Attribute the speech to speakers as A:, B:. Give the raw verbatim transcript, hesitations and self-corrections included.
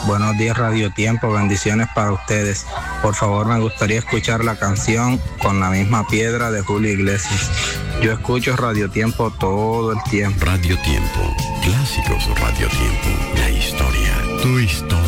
A: Buenos días, Radio Tiempo, bendiciones para ustedes. Por favor, me gustaría escuchar la canción Con la misma piedra de Julio Iglesias. Yo escucho Radio Tiempo todo el tiempo.
B: Radio Tiempo, clásicos Radio Tiempo, la historia, tu historia.